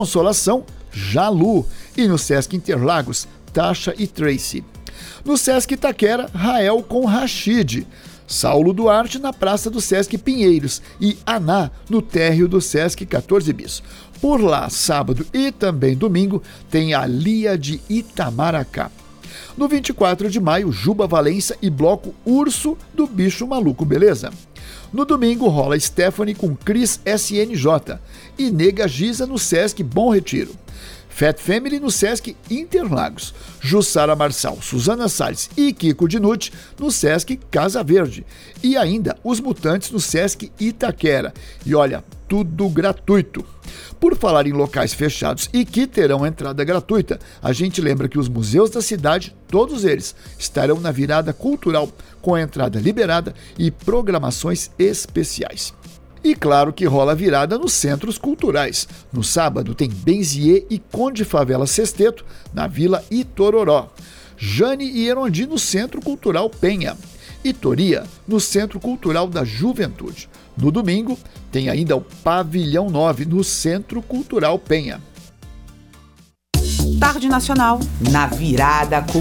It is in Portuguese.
Consolação, Jalu. E no Sesc Interlagos, Tasha e Tracy. No Sesc Itaquera, Rael com Rashid. Saulo Duarte na Praça do Sesc Pinheiros e Aná no térreo do Sesc 14 Bis. Por lá, sábado e também domingo, tem a Lia de Itamaracá. No 24 de maio, Juba Valença e bloco Urso do Bicho Maluco, beleza? No domingo rola Stephanie com Cris SNJ e Nega Giza no Sesc Bom Retiro. Fat Family no Sesc Interlagos, Jussara Marçal, Suzana Salles e Kiko Dinucci no Sesc Casa Verde e ainda Os Mutantes no Sesc Itaquera. E olha, tudo gratuito. Por falar em locais fechados e que terão entrada gratuita, a gente lembra que os museus da cidade, todos eles, estarão na virada cultural com a entrada liberada e programações especiais. E claro que rola virada nos centros culturais. No sábado tem Benzier e Conde Favela Sexteto, na Vila Itororó. Jane e Erondi no Centro Cultural Penha. E Toria no Centro Cultural da Juventude. No domingo tem ainda o Pavilhão 9 no Centro Cultural Penha. Tarde Nacional, na virada cultural.